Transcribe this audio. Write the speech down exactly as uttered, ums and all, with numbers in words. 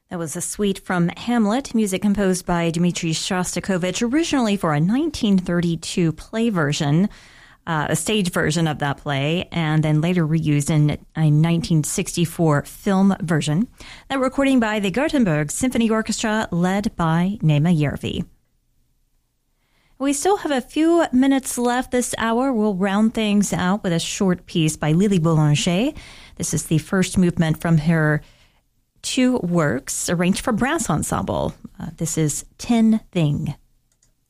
That was a suite from Hamlet, music composed by Dmitri Shostakovich, originally for a nineteen thirty-two play version, uh, a stage version of that play, and then later reused in a nineteen sixty-four film version. That recording by the Gothenburg Symphony Orchestra, led by Nema Järvi. We still have a few minutes left this hour. We'll round things out with a short piece by Lily Boulanger. This is the first movement from her two works arranged for brass ensemble. Uh, this is Tin Thing.